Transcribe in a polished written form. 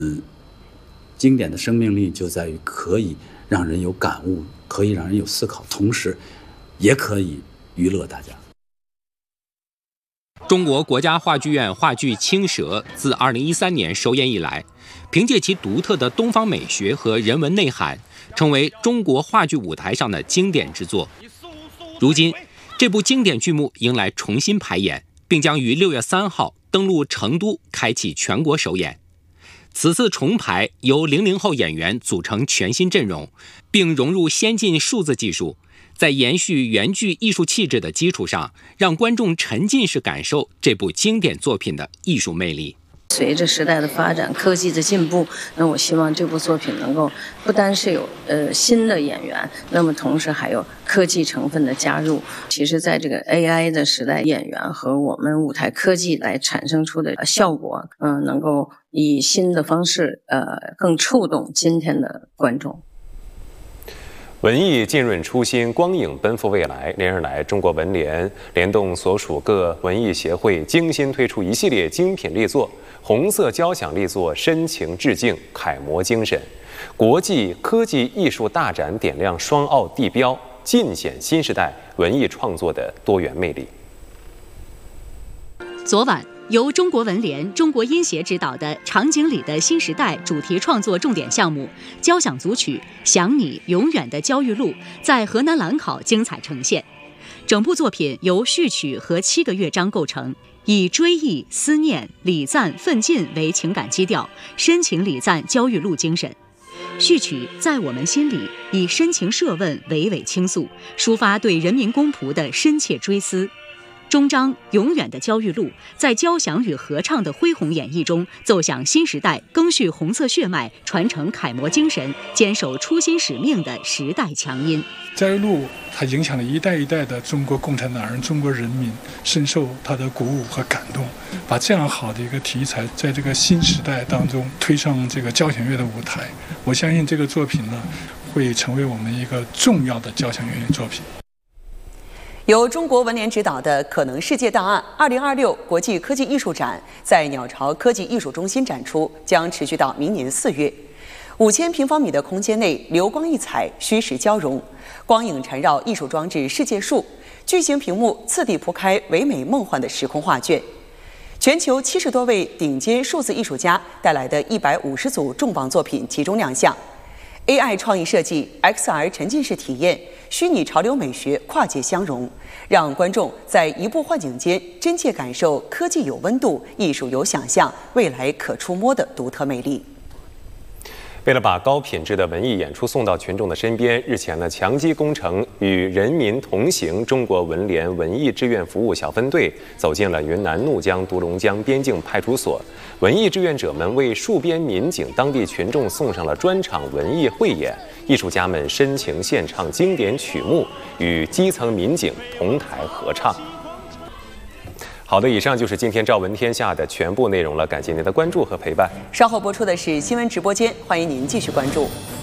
经典的生命力就在于可以让人有感悟，可以让人有思考，同时也可以娱乐大家。 中国国家话剧院话剧《青蛇》自2013年首演以来，凭借其独特的东方美学和人文内涵，成为中国话剧舞台上的经典之作。如今，这部经典剧目迎来重新排演，并将于6月3号登陆成都，开启全国首演。此次重排由00后演员组成全新阵容，并融入先进数字技术，在延续原剧艺术气质的基础上，让观众沉浸式感受这部经典作品的艺术魅力。 随着时代的发展，科技的进步，那我希望这部作品能够不单是有新的演员，那么同时还有科技成分的加入。其实在这个 AI 的时代，演员和我们舞台科技来产生出的效果，能够以新的方式更触动今天的观众。 文艺浸润初心，光影奔赴未来。连日来，中国文联联动所属各文艺协会，精心推出一系列精品力作。红色交响力作深情致敬楷模精神，国际科技艺术大展点亮双奥地标，尽显新时代文艺创作的多元魅力。 昨晚，由中国文联、中国音协指导的《场景里的新时代》主题创作重点项目交响组曲《想你永远的焦裕禄》在河南兰考精彩呈现。整部作品由序曲和7个乐章构成，以追忆、思念、礼赞、奋进为情感基调，深情礼赞焦裕禄精神。序曲在我们心里以深情设问娓娓倾诉，抒发对人民公仆的深切追思。终章永远的焦裕禄在交响与合唱的恢宏演绎中，奏响新时代赓续红色血脉、传承楷模精神、坚守初心使命的时代强音。 焦裕禄他影响了一代一代的中国共产党人、中国人民，深受他的鼓舞和感动，把这样好的一个题材在这个新时代当中推上这个交响乐的舞台。我相信这个作品呢，会成为我们一个重要的交响乐作品。 由中国文联指导的《可能世界档案2026国际科技艺术展》在鸟巢科技艺术中心展出，将持续到明年4月。5000平方米的空间内，流光溢彩，虚实交融，光影缠绕艺术装置世界树，巨型屏幕次第铺开唯美梦幻的时空画卷。全球70多位顶尖数字艺术家带来的150组重磅作品集中亮相。AI 创意设计、XR 沉浸式体验、虚拟潮流美学跨界相融，让观众在一步幻景间真切感受科技有温度、艺术有想象、未来可触摸的独特魅力。 为了把高品质的文艺演出送到群众的身边，日前呢，强基工程与人民同行中国文联文艺志愿服务小分队走进了云南怒江独龙江边境派出所。文艺志愿者们为戍边民警、当地群众送上了专场文艺汇演，艺术家们深情献唱经典曲目，与基层民警同台合唱。好的，以上就是今天《朝闻天下》的全部内容了，感谢您的关注和陪伴。 稍后播出的是新闻直播间，欢迎您继续关注。